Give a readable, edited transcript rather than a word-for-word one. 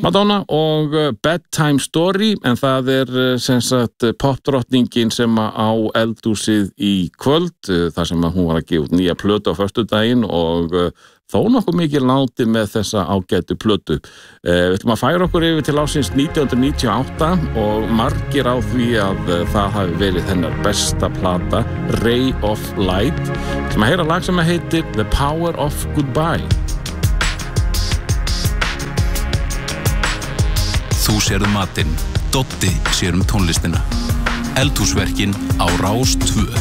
Madonna og Bedtime Story, en það sem sagt popdrottningin sem á eldhúsið í kvöld, þar sem hún var að gefa út nýja plötu á föstudaginn og þó nokkuð mikið láti með þessa ágætu plötu. Við ætlum að færa okkur yfir til ársins 1998 og margir á því að það hafi verið hennar besta plata, Ray of Light, sem að heyra lag sem að heitir The Power of Goodbye. Þú sérðu matinn, Doddi sér tónlistina. Eldhúsverkin á Rás 2.